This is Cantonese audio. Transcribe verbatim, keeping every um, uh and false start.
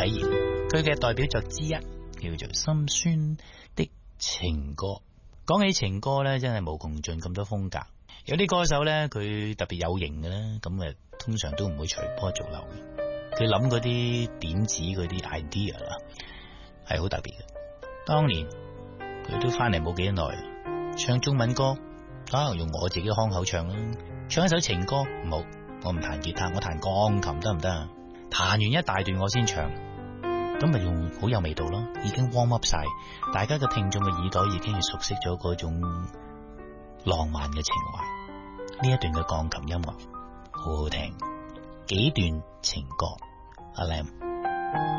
體驗。佢嘅代表作之一叫做《心酸的情歌》。講起情歌咧，真係無窮盡咁多風格。有啲歌手咧，佢特別有型嘅咧，咁誒通常都唔會隨波逐流嘅。佢諗嗰啲點子嗰啲 idea 啦，係好特別嘅。當年佢都翻嚟冇幾耐，唱中文歌，啊用我自己腔口唱啦，唱一首情歌唔好，我唔彈吉他，我彈鋼琴得唔得啊？彈完一大段我先唱，咁咪用好有味道咯，已經 warm up 晒，大家嘅聽眾嘅耳朵已經熟悉咗嗰種浪漫嘅情懷。呢一段嘅鋼琴音樂好好聽，幾段情歌，阿 Lam。